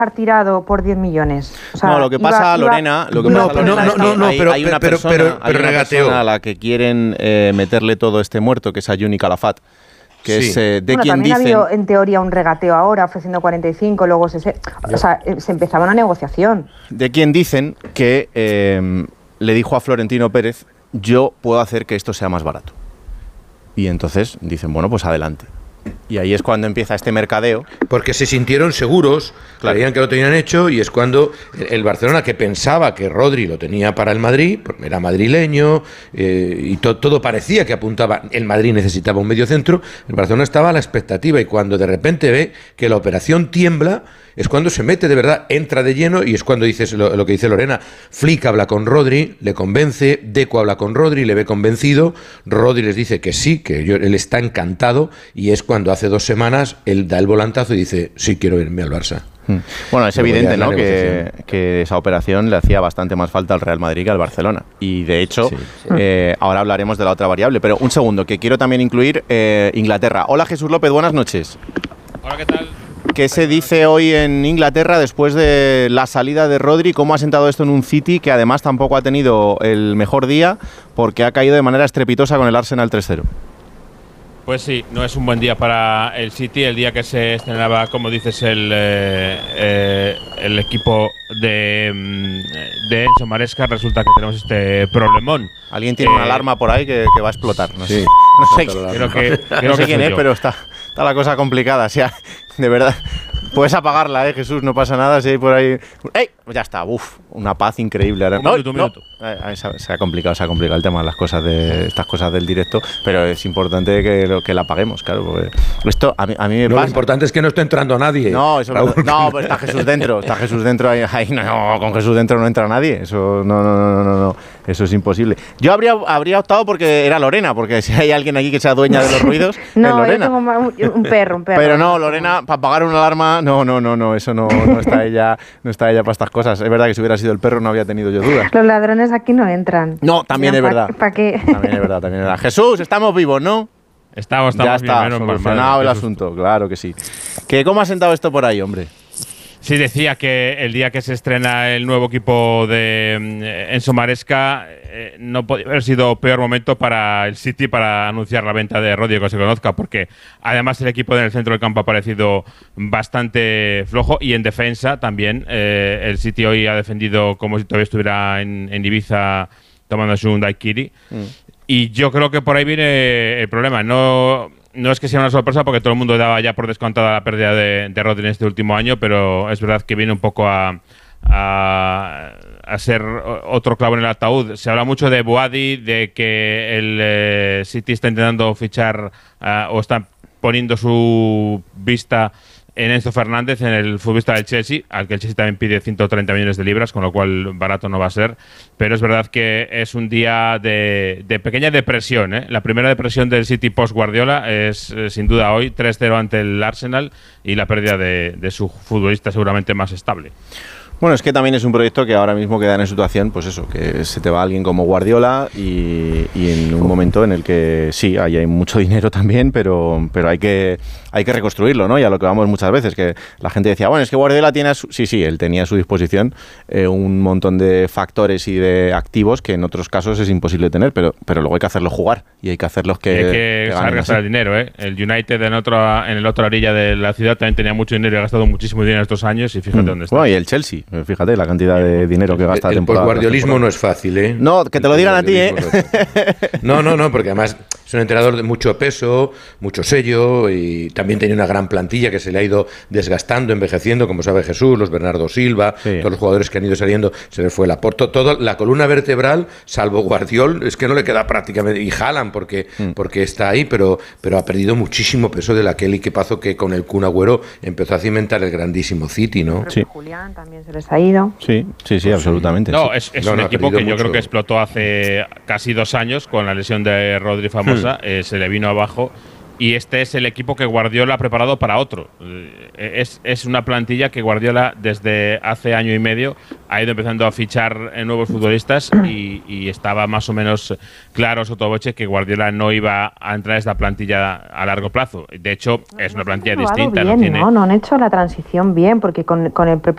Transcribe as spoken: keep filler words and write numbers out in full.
tirado por diez millones. O sea, no, lo que pasa, iba, Lorena, lo que no, pasa, no, Lorena, no, no, no, hay, pero, hay una pero, persona, pero, pero, hay una regateó. persona a la que quieren eh, meterle todo este muerto, que es a Juni Calafat, que sí. es eh, de bueno, quien también dicen... ha habido en teoría un regateo ahora ofreciendo cuarenta y cinco, luego se, se, o sea, se empezaba una negociación. De quien dicen que eh, le dijo a Florentino Pérez, yo puedo hacer que esto sea más barato. Y entonces dicen, bueno, pues adelante. Y ahí es cuando empieza este mercadeo. Porque se sintieron seguros, claro. Creían que lo tenían hecho, y es cuando el Barcelona, que pensaba que Rodri lo tenía para el Madrid, porque era madrileño, eh, y to, todo parecía que apuntaba, el Madrid necesitaba un mediocentro, el Barcelona estaba a la expectativa, y cuando de repente ve que la operación tiembla, es cuando se mete de verdad, entra de lleno, y es cuando dices lo, lo que dice Lorena. Flick habla con Rodri, le convence, Deco habla con Rodri, le ve convencido, Rodri les dice que sí, que yo, él está encantado, y es cuando hace dos semanas él da el volantazo y dice, sí, quiero irme al Barça. Bueno, es evidente, ¿no?, que, que esa operación le hacía bastante más falta al Real Madrid que al Barcelona. Y de hecho, sí, sí. Eh, ahora hablaremos de la otra variable. Pero un segundo, que quiero también incluir eh, Inglaterra. Hola, Jesús López, buenas noches. Hola, ¿qué tal? ¿Qué se dice hoy en Inglaterra después de la salida de Rodri? ¿Cómo ha sentado esto en un City que además tampoco ha tenido el mejor día porque ha caído de manera estrepitosa con el Arsenal tres cero? Pues sí, no es un buen día para el City, el día que se estrenaba, como dices, el, eh, eh, el equipo de, de Enzo Maresca. Resulta que tenemos este problemón. Alguien tiene eh, una alarma por ahí que, que va a explotar. No sí, sé, no sé, creo que, creo no sé que quién es, yo. pero está, está la cosa complicada. O sea, de verdad, puedes apagarla, ¿eh, Jesús? No pasa nada si hay por ahí... ¡Ey! Ya está, uff, una paz increíble. Ahora, un no, minuto, un no. minuto. Eh, se, se ha complicado, se ha complicado el tema de las cosas de estas cosas del directo, pero es importante que, lo, que la apaguemos, claro, porque esto a mí, a mí me no, pasa. Lo importante es que no esté entrando nadie. No, eso Raúl, no, pero está Jesús dentro, está Jesús dentro ahí, ahí no, no, con Jesús dentro no entra nadie, eso no, no, no, no, no, eso es imposible. Yo habría, habría optado porque era Lorena, porque si hay alguien aquí que sea dueña de los ruidos, no, es Lorena. yo tengo un, un perro, un perro. Pero no, Lorena, para apagar una alarma, no, no, no, no, eso no, no está ella, no está ella para estas cosas. Es verdad que si hubiera sido el perro no había tenido yo dudas. Los ladrones aquí no entran. No, también es verdad. ¿Para qué? También es verdad, también es verdad. Jesús, estamos vivos, ¿no? Estamos, estamos ya está, bien, solucionado el asunto, claro que sí. ¿Que ¿Cómo ha sentado esto por ahí, hombre? Sí, decía que el día que se estrena el nuevo equipo de Enzo Maresca eh, no podía haber sido peor momento para el City para anunciar la venta de Rodri, que se conozca, porque además el equipo en el centro del campo ha parecido bastante flojo, y en defensa también. Eh, el City hoy ha defendido como si todavía estuviera en, en Ibiza tomándose un daiquiri. Mm. Y yo creo que por ahí viene el problema. No... No es que sea una sorpresa, porque todo el mundo daba ya por descontada la pérdida de, de Rodri en este último año, pero es verdad que viene un poco a, a, a ser otro clavo en el ataúd. Se habla mucho de Boadi, de que el eh, City está intentando fichar uh, o está poniendo su vista en Enzo Fernández, en el futbolista del Chelsea, al que el Chelsea también pide ciento treinta millones de libras, con lo cual barato no va a ser. Pero es verdad que es un día de, de pequeña depresión, ¿eh? La primera depresión del City post-Guardiola es, eh, sin duda, hoy tres cero ante el Arsenal, y la pérdida de, de su futbolista seguramente más estable. Bueno, es que también es un proyecto que ahora mismo queda en situación, pues eso, que se te va alguien como Guardiola y, y en un momento en el que sí, ahí hay mucho dinero también, pero, pero hay que hay que reconstruirlo, ¿no? Y a lo que vamos muchas veces, que la gente decía, bueno, es que Guardiola tiene a su... Sí, sí, él tenía a su disposición eh, un montón de factores y de activos que en otros casos es imposible tener, pero, pero luego hay que hacerlos jugar y hay que hacerlos que... Hay que, que saber gastar el dinero, ¿eh? El United en, otro, en el otro orilla de la ciudad también tenía mucho dinero y ha gastado muchísimo dinero estos años, y fíjate mm. dónde está. Bueno, y el Chelsea, fíjate la cantidad de dinero que gasta. El, el posguardiolismo no es fácil, ¿eh? No, que te lo digan a ti, ¿eh? No, no, no, porque además es un entrenador de mucho peso, mucho sello, y también tenía una gran plantilla que se le ha ido desgastando, envejeciendo, como sabe Jesús, los Bernardo Silva, sí. Todos los jugadores que han ido saliendo, se le fue el aporte, todo, la columna vertebral, salvo Guardiol, es que no le queda prácticamente, y Haaland, porque, mm. porque está ahí, pero, pero ha perdido muchísimo peso de aquel equipazo que con el Kun Agüero empezó a cimentar el grandísimo City, ¿no? Sí. Julián también se les ha ido. Sí, sí, sí, absolutamente. No, sí. es, es no, un no, equipo que yo mucho. creo que explotó hace casi dos años con la lesión de Rodri famosa, hmm. eh, se le vino abajo. Y este es el equipo que Guardiola ha preparado para otro. Es, es una plantilla que Guardiola desde hace año y medio ha ido empezando a fichar nuevos futbolistas, y, y estaba más o menos claro sotto voce que Guardiola no iba a entrar en esta plantilla a largo plazo. De hecho, es una plantilla distinta. Bien, no, tiene... ¿no? no han hecho la transición bien, porque con, con el propio